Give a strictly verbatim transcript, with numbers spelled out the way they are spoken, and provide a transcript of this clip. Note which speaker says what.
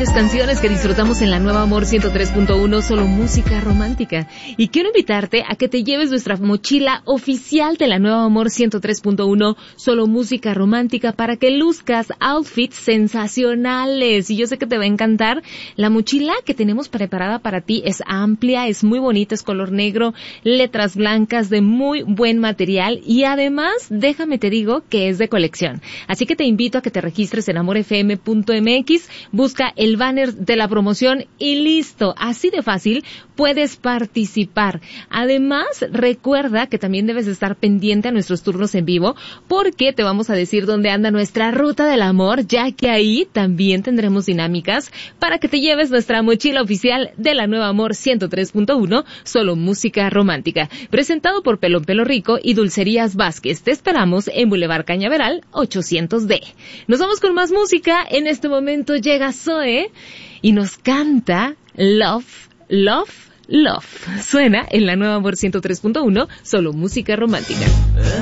Speaker 1: grandes canciones que disfrutamos en la Nueva Amor ciento tres punto uno, solo música romántica. Y quiero invitarte a que te lleves nuestra mochila oficial de la Nueva Amor ciento tres punto uno, solo música romántica, para que luzcas outfits sensacionales. Y yo sé que te va a encantar. La mochila que tenemos preparada para ti es amplia, es muy bonita, es color negro, letras blancas de muy buen material y además, déjame te digo que es de colección. Así que te invito a que te registres en amor f m punto m x, busca el banner de la promoción y listo. Así de fácil puedes participar. Además, recuerda que también debes estar pendiente a nuestros turnos en vivo porque te vamos a decir dónde anda nuestra ruta del amor, ya que ahí también tendremos dinámicas para que te lleves nuestra mochila oficial de la Nueva Amor ciento tres punto uno, solo música romántica. Presentado por Pelón Pelo Rico y Dulcerías Vázquez. Te esperamos en Boulevard Cañaveral ochocientos D. Nos vamos con más música. En este momento llega Zoe y nos canta Love, Love, Love. Suena en la Nueva Amor ciento tres punto uno, solo música romántica.